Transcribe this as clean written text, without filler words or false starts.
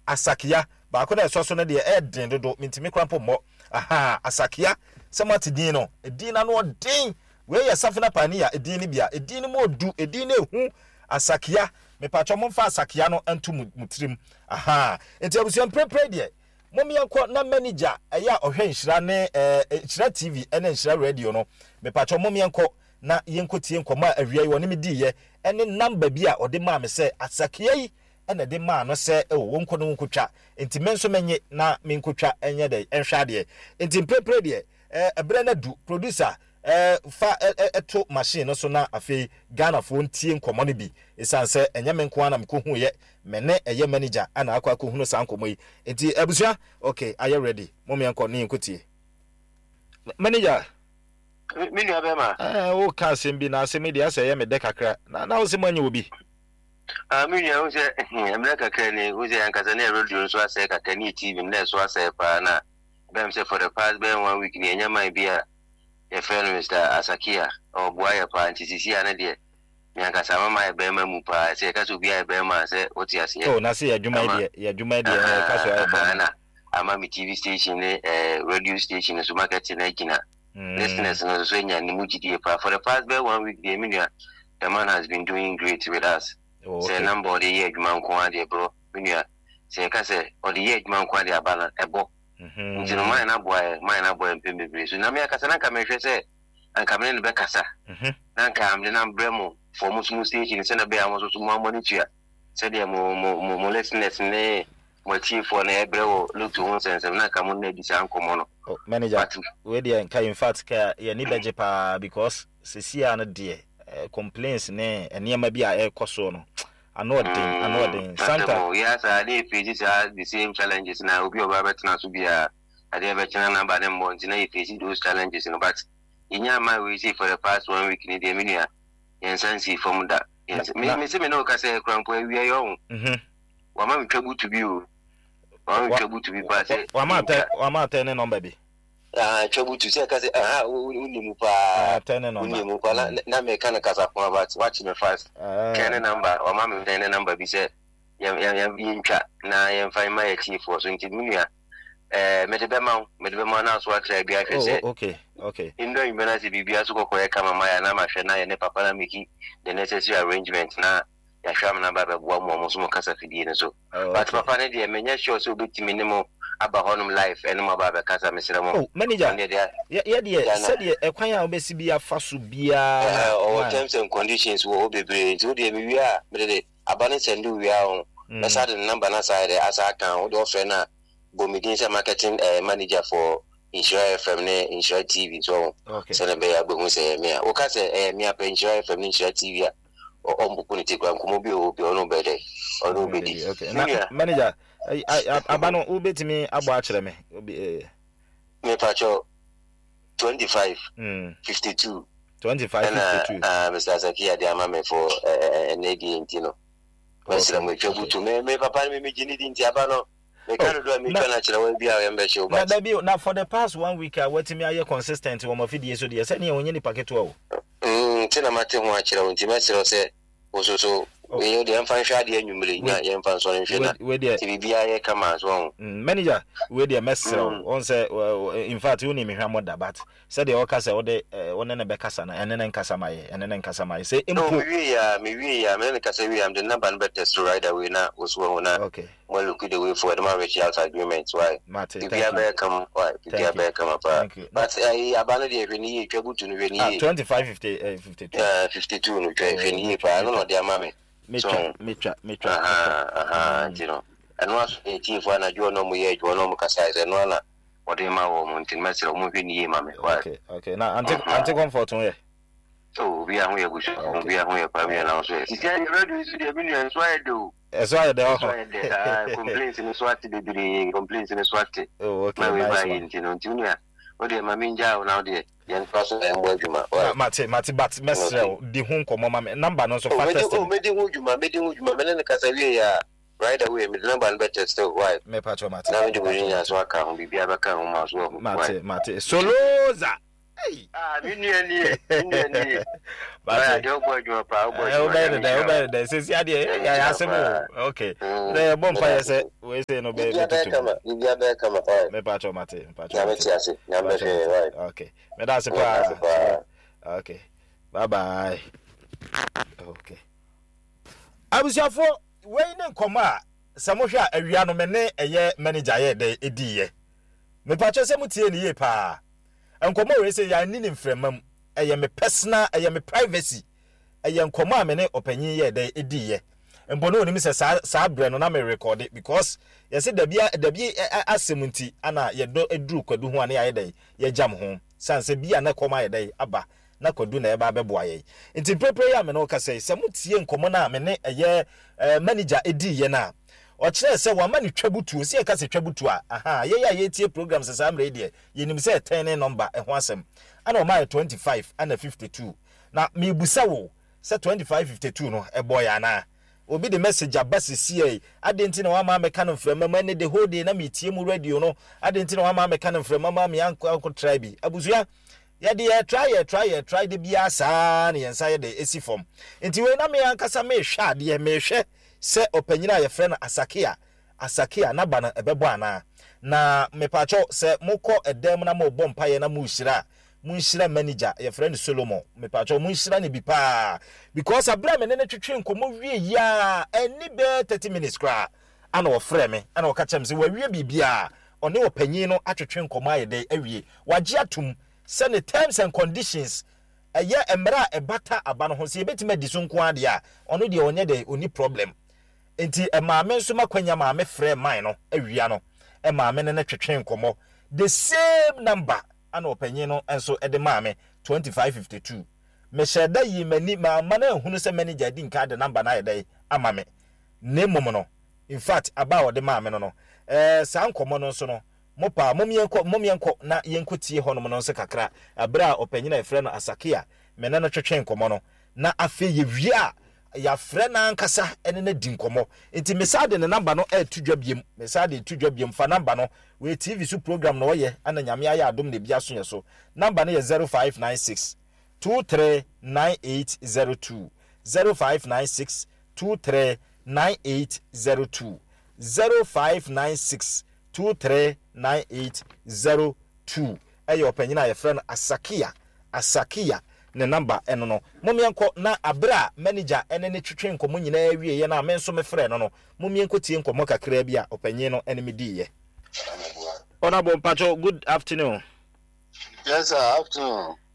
Asakia ba ko na so no de den dodo mintimi krampo mo aha Asakia semati din no edin na no den we ye safina pania edin ni bia edin ni mo du edin na ehu Asakia me pacho mo fa Asakia no antu mutrim aha enti abusuan prepare de momi yanko na manager eya ohwe nhira ne nhira TV ene nhira radio no me pacho momi yanko na yenkotie nkoma awia yi woni mediye ene number bi a ode ma me se Asakia yi ene de ma no se wonko no nkotwa enti menso menye na menkotwa enye de enhwa de enti prepare de ebre na du producer fa eto machine no so na afei Ghana fo ntie nkomo no bi esanse enye menko na mkohu ye mene eye manager ana akwa ko hunu sankomo yi enti abusua okay are you ready mom yanko ni nkotie manager mini abema o ka sembi na asemi dia se ye me de kakra na wo se manye obi mini o se emre kakra ni o se ankaza na radio so ase kakra ni TV na so ase pa na bem se for the past 1 week ni enyama bia your friend Mr. Asakia or boya pa antisisi ana de nyanka sama ma ebema mu pa se ka so bia ebema se otiase oh na se ya juma de ka so ebema ama mi TV station radio station so market na kina listeners no so nya ni mu gidi pa for the past 1 week the man has been doing great with us say number the year juma nko ade bro minia se ka se o the year juma nko ade abana ebo nti no man na boy mpembebre so na me akasa na kamehwe se anka me ne be kasa na anka am de na bremo for musumu station se na be am so mu amonitua se de mo listeners ne mo chief for na ebrewo look to one sense na ka mo na di san komo no manager we dey in fact ka ye ni beje pa because sesia no de complaints ne enema bi a ekoso no anodin Santa yes I dey face the same challenges na obi oba betina so bia I dey betina na ba dem month na you face those challenges no but inya ma we see for the past 1 week ni dey minia yensansi from that yes me say me no ka say krampo wi ayo wa ma ntwabu to bi o wa ma ntwabu to bi pa say wa ma tell number bi twabu to say ka say unimu pa unimu pa na me kana kasa kwa but watch me fast can number wa ma me tell number bi say yam twa na yam find my chief for so nti minia me de be ma na so atra bi ahwe say okay indo imena si bibia so kokoye kama maya na mahwe na ye ne papa na miki the necessary arrangement na ya hwam na baba boa mo so mo kasa fidie ne so but papa ne de menya sure so betimi ne mo aba honum life ene mo baba kasa mesere mo manager ye de said ye ekwan a obesi bia faso bia terms and conditions wo bebre nti wo de mi wi a me de abane send wi a on na sa de number na sa de asa kan wo de offer na Bomidin marketing manager for Insure FM ne Insure TV so se na be agbo se me o ka se me apa Insure FM ne Insure TV a o mbuku ni tikwa nkomo bi o no be de o no be di okay manager abano u betimi agbo a kire me me pacho 25 52 Mr. Asakia de amame for NAD intino Mr. Mwechobutu me papa me jini di nti abano me can do me can actually we be a member show but now for the past 1 week what me are consistent wo ma fidie so de say ne wonye ni packet wo tina mate ho akira won ti mesero se so we you dey fan hwa de anwumre nya ye fan so nhwe na ti bibia ye kama so manager we dey mesero on say in fact you need me hwa moda but say the oka say ode one na be kasa na ene na nkasa mai say impo me wi ya me kasa wi am the number and better to right away na oso na okay well look the way for the marriage out agreement why bibia be come why bibia be come pa but abana de hwani ye twabutu no hwani ye 25 52 52 no hwani ye pa no de amame mecha you know and was 18 for na jo no mu ye jo no mu kasa ze no na ode ma wo mu ntin mesere mu hwani ye mame okay na ante comfort on ye so we are here we are pa me na so si ya radio is the million so I do so I do complaints in swati de complaints in swati okay nice you know ntinia ode ma minja na ode yen person e mo adwuma mate but mesre di hu nkomo ma number no so fastest me di hu dwuma me ne kasa wie ya right away me number and better still why me patcho mate na me di bunya so aka hu bibia baka hu ma so mate soloza Hey. Minion. But Don't go to a power. They say, yeah, okay. The bonfire say, we say no baby. Me patcho mate. Okay. Me that's a okay. Bye. Okay. I was your for waiting coma. Samosha Ariano Mene, a year manager, de edie. Me patcho se mutie ni ye pa. And come over say ya need him from a me personal, a me privacy. A young comma mene opinion ye de edie. And bono ni Mr. Sabren na me record it because you said the be asemunti ana ye do edru kwadu ho ane ye dey ye jam ho sanse bia na koma ye dey aba na kwadu na eba beboa ye nti prepare ya me no ka say samutie nkomo na me ne ye manager edi ye na o kire se wa mani twabutu se ka se twabutu aha ye tie programs se am radio ye nim se 10 number e ho asem ana o ma 25 ana 52 na me busa wo se 2552 no e boy ana obi the message abasisi adenti na wa ma me kan frem ma ne the whole day na me tie mu radio no adenti na wa ma me kan frem ma me anko tribe abusua ya de try de bia sa na yensa ye de esi form enti we na me ankasa me hwa de me hwe se opanyina ye frɛ na asakia na ba na ebebo ana na me pacho se mokɔ edem na mo bɔ mpaye na mo hira munshira manager your friend Solomon me pacho munshira ne bi pa because abra me ne twetwe nkomo wie ya any be 30 minutes kra ana wo frɛ me ana wo ka kyem se wa wie bibia one wo panyin no atwetwe nkomo ayede awie wagye atum se ne terms and conditions eye emra ebata aba no ho se betima di so nko ade a ono de onye de oni problem enti maame nso makwanya maame frɛ man no awia no maame ne twetwe nkomo the same number ana opanyin no enso ede maame 2552 me sheda yi mani maama na ehunu se manager di nka de number na yede ama me ne mom no in fact aba o de maame no sa nkomo no nso no mopa momyenko na yenkotie ho no no nse kakra abra opanyin na efre no asakia me na twetwe nkomo no na afe ye wia ya frɛ na nkasa ene na di nkomo enti mesade ne number no tudwa biem mesade tudwa biem fa number no we TV su program no ye ana nyame aya adom ne bia so ye so number no ye 0596 239802 0596 239802 0596 239802 ayo panyina ye frɛ no asakia ne number eno no momienko na abra manager ene ne twetwe nkomo nyina awie ye na menso me frɛ no momienko tie nkomo kakra bia opanyin no ene medi ye. Honorable Pacho, good afternoon. Yes, sir, afternoon.